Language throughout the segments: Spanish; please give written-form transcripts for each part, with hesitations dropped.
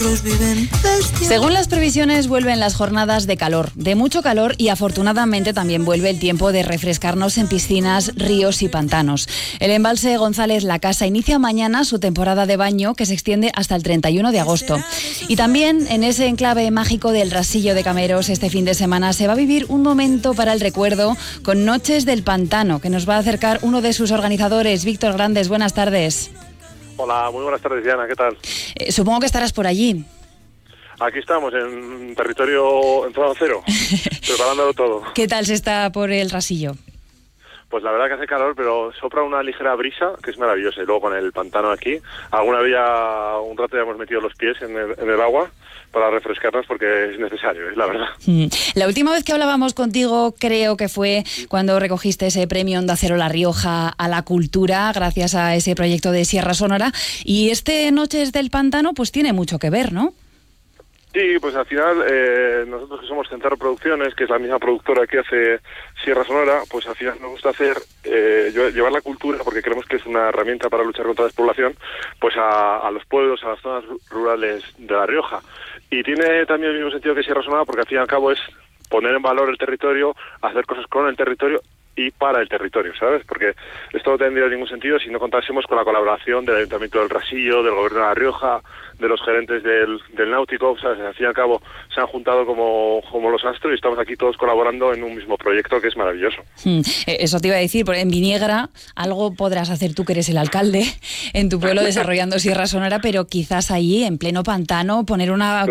Según las previsiones, vuelven las jornadas de calor, de mucho calor, y afortunadamente también vuelve el tiempo de refrescarnos en piscinas, ríos y pantanos. El embalse González La Casa inicia mañana su temporada de baño, que se extiende hasta el 31 de agosto. Y también en ese enclave mágico del Rasillo de Cameros, este fin de semana se va a vivir un momento para el recuerdo con Noches del Pantano, que nos va a acercar uno de sus organizadores, Víctor Grandes. Buenas tardes. Hola, muy buenas tardes, Diana, ¿qué tal? Supongo que estarás por allí. Aquí estamos, en territorio en zona cero, preparándolo todo. ¿Qué tal se está por el Rasillo? Pues la verdad que hace calor, pero sopla una ligera brisa, que es maravillosa. Y luego con el pantano aquí, alguna vez ya un rato ya hemos metido los pies en el agua para refrescarnos, porque es necesario, es la verdad. La última vez que hablábamos contigo creo que fue cuando recogiste ese premio Onda Cero La Rioja a la cultura, gracias a ese proyecto de Sierra Sonora. Y este Noches del Pantano pues tiene mucho que ver, ¿no? Sí, pues al final nosotros que somos Centaro Producciones, que es la misma productora que hace Sierra Sonora, pues al final nos gusta hacer llevar la cultura, porque creemos que es una herramienta para luchar contra la despoblación, pues a los pueblos, a las zonas rurales de La Rioja. Y tiene también el mismo sentido que Sierra Sonora, porque al fin y al cabo es poner en valor el territorio, hacer cosas con el territorio y para el territorio, ¿sabes? Porque esto no tendría ningún sentido si no contásemos con la colaboración del Ayuntamiento del Rasillo, del Gobierno de La Rioja, de los gerentes del náutico, ¿sabes? Al fin y al cabo se han juntado como los astros y estamos aquí todos colaborando en un mismo proyecto que es maravilloso. Eso te iba a decir, porque en Viniegra algo podrás hacer tú, que eres el alcalde, en tu pueblo desarrollando Sierra Sonora, pero quizás allí, en pleno pantano, poner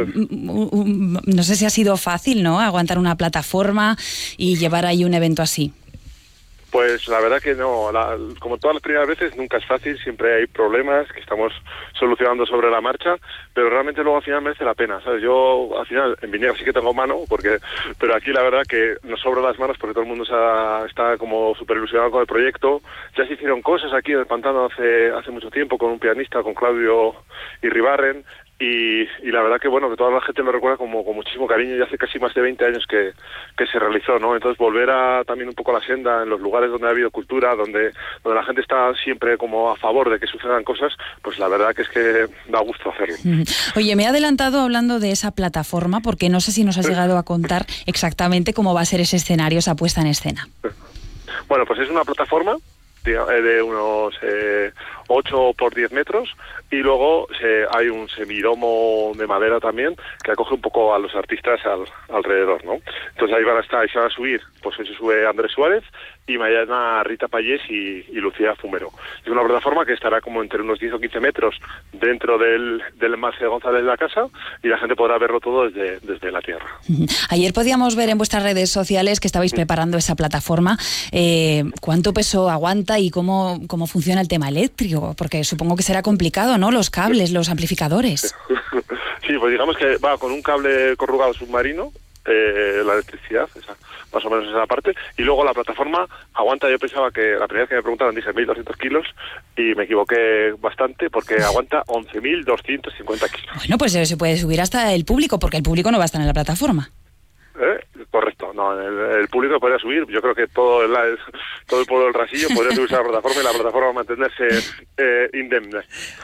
no sé si ha sido fácil, ¿no?, aguantar una plataforma y llevar ahí un evento así. Pues la verdad que no, como todas las primeras veces nunca es fácil, siempre hay problemas que estamos solucionando sobre la marcha, pero realmente luego al final merece la pena, ¿sabes? Yo al final en Viniegra sí que tengo mano, pero aquí la verdad que nos sobran las manos porque todo el mundo está como súper ilusionado con el proyecto. Ya se hicieron cosas aquí en el pantano hace mucho tiempo con un pianista, con Claudio Irribarren, y la verdad que bueno, que toda la gente lo recuerda con muchísimo cariño, y hace casi más de 20 años que se realizó, ¿no? Entonces volver a también un poco a la senda en los lugares donde ha habido cultura, donde la gente está siempre como a favor de que sucedan cosas, pues la verdad que es que da gusto hacerlo. Oye, me he adelantado hablando de esa plataforma, porque no sé si nos has llegado a contar exactamente cómo va a ser ese escenario, esa puesta en escena. Bueno, pues es una plataforma de unos 8 por 10 metros, y luego hay un semidomo de madera también que acoge un poco a los artistas alrededor, ¿no? Entonces ahí van a subir, pues hoy se sube Andrés Suárez y mañana Rita Payés y Lucía Fumero. Es una plataforma que estará como entre unos 10 o 15 metros dentro del embalse de González La Casa, y la gente podrá verlo todo desde la tierra. Ayer podíamos ver en vuestras redes sociales que estabais preparando esa plataforma. ¿Cuánto peso aguanta y cómo funciona el tema eléctrico? Porque supongo que será complicado, ¿no? Los cables, los amplificadores. Sí, pues digamos que va con un cable corrugado submarino, la electricidad, más o menos esa parte, y luego la plataforma aguanta. Yo pensaba que la primera vez que me preguntaron dije 1.200 kilos y me equivoqué bastante, porque aguanta 11.250 kilos. Bueno, pues se puede subir hasta el público, porque el público no va a estar en la plataforma. Correcto, no, el público podría subir. Yo creo que todo el pueblo del Rasillo podría subirse a la plataforma, y la plataforma va a mantenerse indemne.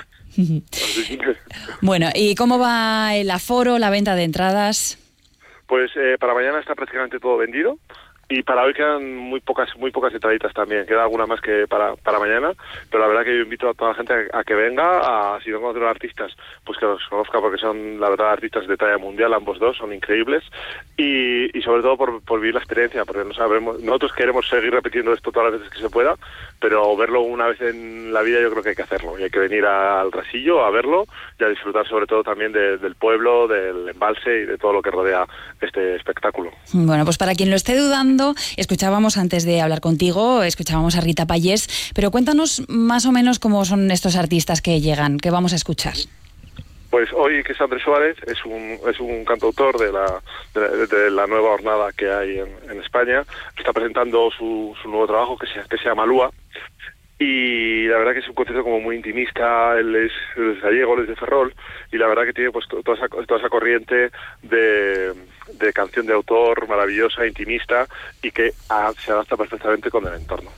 Bueno, ¿y cómo va el aforo, la venta de entradas? Pues para mañana está prácticamente todo vendido, y para hoy quedan muy pocas entraditas también. Queda alguna más que para mañana, pero la verdad que yo invito a toda la gente a que venga, si no conocen a los artistas, pues que los conozca, porque son la verdad artistas de talla mundial, ambos dos son increíbles, y sobre todo por vivir la experiencia, porque nosotros queremos seguir repitiendo esto todas las veces que se pueda, pero verlo una vez en la vida yo creo que hay que hacerlo, y hay que venir al Rasillo a verlo y a disfrutar sobre todo también del pueblo, del embalse y de todo lo que rodea este espectáculo. Bueno, pues para quien lo esté dudando, escuchábamos antes de hablar contigo, escuchábamos a Rita Payés, pero cuéntanos más o menos cómo son estos artistas que llegan, que vamos a escuchar. Pues hoy, que es Andrés Suárez, es un cantautor de la nueva hornada que hay en España. Está presentando su nuevo trabajo que se llama Lúa, y la verdad que es un concierto como muy intimista. Él es gallego, él es de Ferrol, y la verdad que tiene pues toda esa corriente de canción de autor maravillosa, intimista, y que se adapta perfectamente con el entorno.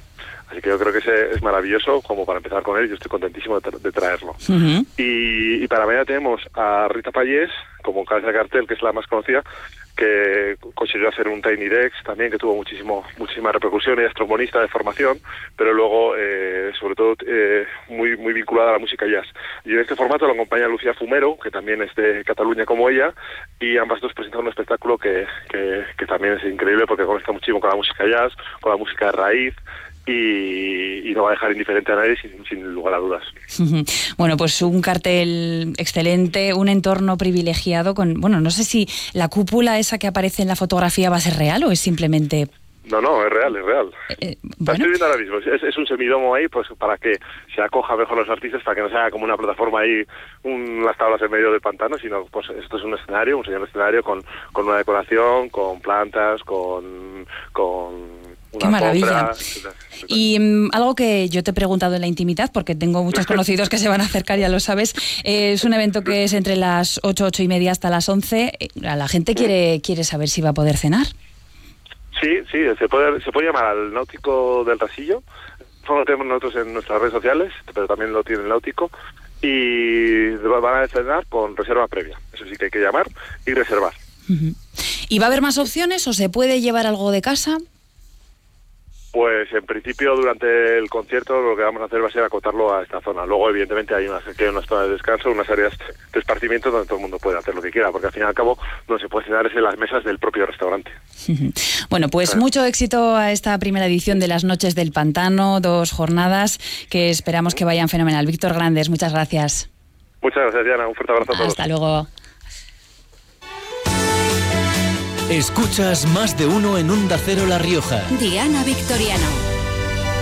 Así que yo creo que ese es maravilloso como para empezar con él, y yo estoy contentísimo de traerlo. Y para mañana tenemos a Rita Payés como cabeza de cartel, que es la más conocida, que consiguió hacer un Tiny Dex también, que tuvo muchísima repercusión. Ella es trombonista de formación, pero luego, sobre todo, muy vinculada a la música jazz. Y en este formato lo acompaña Lucía Fumero, que también es de Cataluña como ella, y ambas dos presentan un espectáculo que también es increíble porque conecta muchísimo con la música jazz, con la música de raíz, y no va a dejar indiferente a nadie sin lugar a dudas. Bueno, pues un cartel excelente, un entorno privilegiado bueno, no sé si la cúpula esa que aparece en la fotografía va a ser real o es simplemente... No, es real. Bueno. La estoy viendo ahora mismo. Es un semidomo ahí, pues para que se acoja mejor a los artistas, para que no sea como una plataforma ahí, unas tablas en medio del pantano, sino pues esto es un señor escenario con una decoración, con plantas, con ¡qué maravilla! Y algo que yo te he preguntado en la intimidad, porque tengo muchos conocidos que se van a acercar, ya lo sabes, es un evento que es entre las 8:30 hasta las 11. La gente quiere saber si va a poder cenar. Sí, se puede llamar al Náutico del Rasillo. Lo tenemos nosotros en nuestras redes sociales, pero también lo tiene el Náutico. Y van a cenar con reserva previa. Eso sí que hay que llamar y reservar. ¿Y va a haber más opciones o se puede llevar algo de casa? Pues en principio durante el concierto lo que vamos a hacer va a ser acotarlo a esta zona. Luego evidentemente hay unas zonas de descanso, unas áreas de esparcimiento donde todo el mundo puede hacer lo que quiera, porque al fin y al cabo donde se puede cenar es en las mesas del propio restaurante. Bueno, pues mucho éxito a esta primera edición de las Noches del Pantano, 2 jornadas que esperamos que vayan fenomenal. Víctor Grandes, muchas gracias. Muchas gracias, Diana, un fuerte abrazo a todos. Hasta luego. Escuchas Más de Uno en Onda Cero La Rioja. Diana Victoriano.